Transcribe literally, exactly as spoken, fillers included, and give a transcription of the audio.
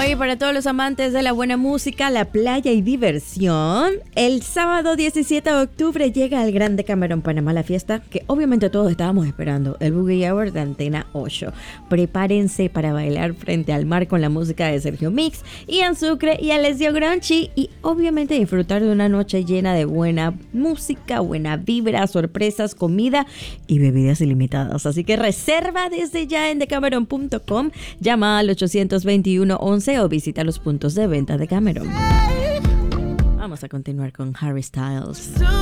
Oye, para todos los amantes de la buena música, la playa y diversión, el sábado diecisiete de octubre llega al Gran Decameron Panamá la fiesta que obviamente todos estábamos esperando, el Boogie Hour de Antena ocho. Prepárense para bailar frente al mar con la música de Sergio Mix, Ian Sucre y Alessio Granchi y obviamente disfrutar de una noche llena de buena música, buena vibra, sorpresas, comida y bebidas ilimitadas. Así que reserva desde ya en decameron punto com, llama al ochocientos veintiuno once o visita los puntos de venta de Cameron. Vamos a continuar con Harry Styles.